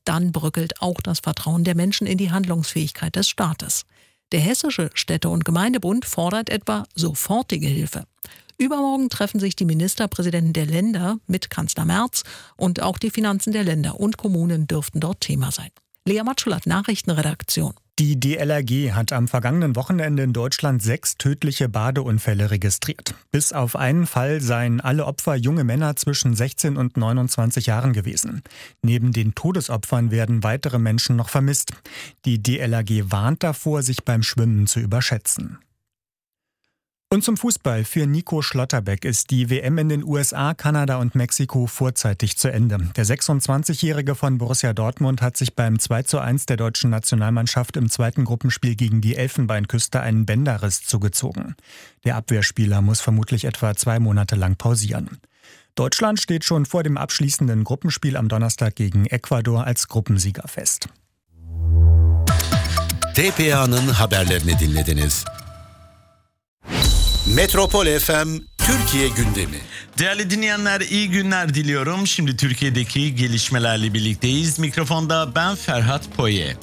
dann bröckelt auch das Vertrauen der Menschen in die Handlungsfähigkeit des Staates. Der Hessische Städte- und Gemeindebund fordert etwa sofortige Hilfe. Übermorgen treffen sich die Ministerpräsidenten der Länder mit Kanzler Merz und auch die Finanzen der Länder und Kommunen dürften dort Thema sein. Lea Matschulat, Nachrichtenredaktion. Die DLRG hat am vergangenen Wochenende in Deutschland 6 tödliche Badeunfälle registriert. Bis auf einen Fall seien alle Opfer junge Männer zwischen 16 und 29 Jahren gewesen. Neben den Todesopfern werden weitere Menschen noch vermisst. Die DLRG warnt davor, sich beim Schwimmen zu überschätzen. Und zum Fußball. Für Nico Schlotterbeck ist die WM in den USA, Kanada und Mexiko vorzeitig zu Ende. Der 26-Jährige von Borussia Dortmund hat sich beim 2:1 der deutschen Nationalmannschaft im zweiten Gruppenspiel gegen die Elfenbeinküste einen Bänderriss zugezogen. Der Abwehrspieler muss vermutlich etwa 2 Monate lang pausieren. Deutschland steht schon vor dem abschließenden Gruppenspiel am Donnerstag gegen Ecuador als Gruppensieger fest. TPA'nın haberlerini dinlediniz. Metropol FM Türkiye gündemi. Değerli dinleyenler, iyi günler diliyorum. Şimdi Türkiye'deki gelişmelerle birlikteyiz. Mikrofonda ben Ferhat Poye.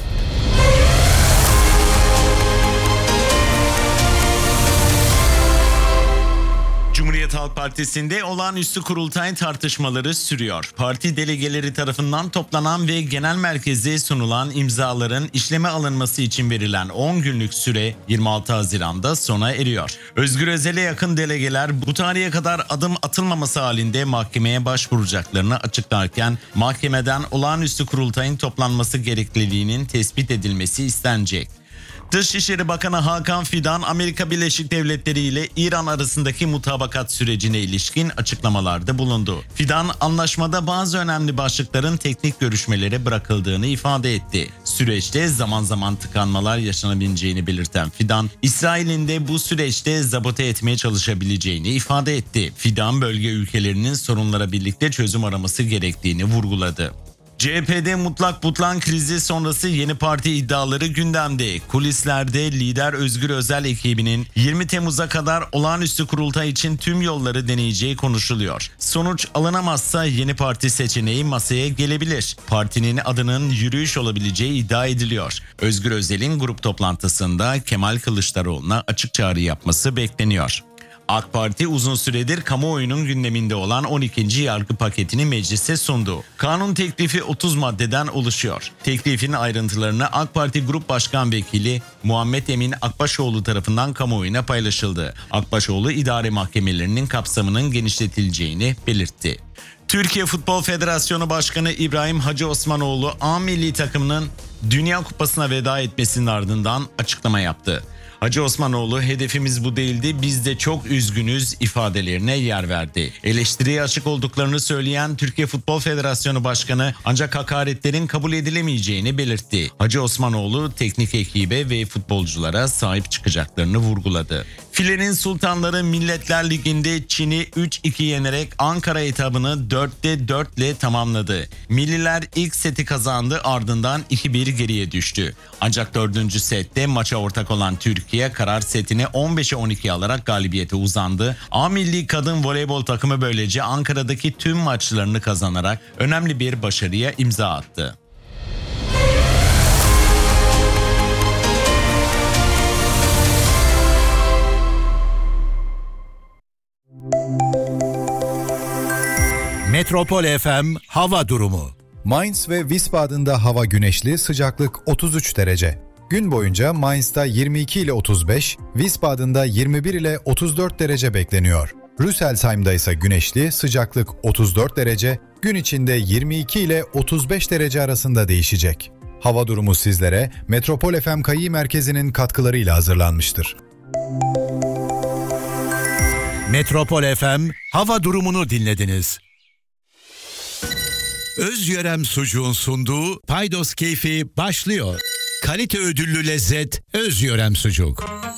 Cumhuriyet Halk Partisi'nde olağanüstü kurultay tartışmaları sürüyor. Parti delegeleri tarafından toplanan ve genel merkeze sunulan imzaların işleme alınması için verilen 10 günlük süre 26 Haziran'da sona eriyor. Özgür Özel'e yakın delegeler bu tarihe kadar adım atılmaması halinde mahkemeye başvuracaklarını açıklarken mahkemeden olağanüstü kurultayın toplanması gerekliliğinin tespit edilmesi istenecek. Dışişleri Bakanı Hakan Fidan, Amerika Birleşik Devletleri ile İran arasındaki mutabakat sürecine ilişkin açıklamalarda bulundu. Fidan, anlaşmada bazı önemli başlıkların teknik görüşmelere bırakıldığını ifade etti. Süreçte zaman zaman tıkanmalar yaşanabileceğini belirten Fidan, İsrail'in de bu süreçte sabote etmeye çalışabileceğini ifade etti. Fidan, bölge ülkelerinin sorunlara birlikte çözüm araması gerektiğini vurguladı. CHP'de mutlak butlan krizi sonrası yeni parti iddiaları gündemde. Kulislerde lider Özgür Özel ekibinin 20 Temmuz'a kadar olağanüstü kurultay için tüm yolları deneyeceği konuşuluyor. Sonuç alınamazsa yeni parti seçeneği masaya gelebilir. Partinin adının yürüyüş olabileceği iddia ediliyor. Özgür Özel'in grup toplantısında Kemal Kılıçdaroğlu'na açık çağrı yapması bekleniyor. AK Parti uzun süredir kamuoyunun gündeminde olan 12. yargı paketini meclise sundu. Kanun teklifi 30 maddeden oluşuyor. Teklifin ayrıntılarını AK Parti Grup Başkan Vekili Muhammed Emin Akbaşoğlu tarafından kamuoyuna paylaşıldı. Akbaşoğlu idare mahkemelerinin kapsamının genişletileceğini belirtti. Türkiye Futbol Federasyonu Başkanı İbrahim Hacı Osmanoğlu A milli takımının Dünya Kupası'na veda etmesinin ardından açıklama yaptı. Hacı Osmanoğlu, hedefimiz bu değildi, biz de çok üzgünüz ifadelerine yer verdi. Eleştiriye açık olduklarını söyleyen Türkiye Futbol Federasyonu Başkanı ancak hakaretlerin kabul edilemeyeceğini belirtti. Hacı Osmanoğlu teknik ekibe ve futbolculara sahip çıkacaklarını vurguladı. Filenin Sultanları Milletler Ligi'nde Çin'i 3-2 yenerek Ankara etabını 4'te 4 ile tamamladı. Milliler ilk seti kazandı, ardından 2-1 geriye düştü. Ancak 4. sette maça ortak olan Türkiye karar setini 15'e 12 alarak galibiyete uzandı. A milli kadın voleybol takımı böylece Ankara'daki tüm maçlarını kazanarak önemli bir başarıya imza attı. Metropol FM hava durumu. Mainz ve Wiesbaden'da hava güneşli, sıcaklık 33 derece. Gün boyunca Mainz'da 22 ile 35, Wiesbaden'da 21 ile 34 derece bekleniyor. Rüsselsheim'da ise güneşli, sıcaklık 34 derece, gün içinde 22 ile 35 derece arasında değişecek. Hava durumu sizlere Metropol FM Kayı Merkezi'nin katkılarıyla hazırlanmıştır. Metropol FM hava durumunu dinlediniz. Özyörem Sucuğun sunduğu Paydos Keyfi başlıyor. Kalite ödüllü lezzet Özyörem Sucuk.